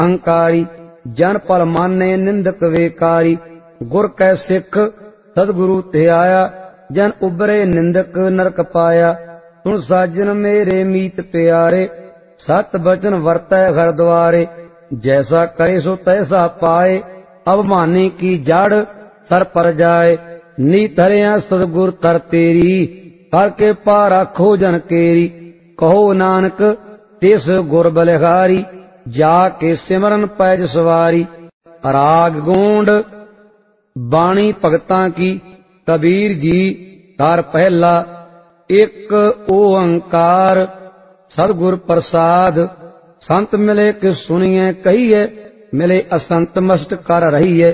अंकारी जन पल माने निंदक वेकारी। गुर कै सिख सदगुरु ते आया जन उबरे निंदक नरक पाया। सुन साजन मेरे मीत प्यारे सत बचन वरतै घर द्वारे। जैसा करे सो तैसा पाए अवमानी की जड़ सर पर जाए। नीत हरिया सदगुर तर तेरी करके पा राखो जन केरी। कहो नानक तिस गुर बलिहारी जाके सिमरन पैज सवारी। राग गोंड बाणी भगतां की कबीर जी कार पहला। एक ओंकार सतगुर प्रसाद संत मिले कि सुनिए कहिए मिले असंत मस्त कर रहीए।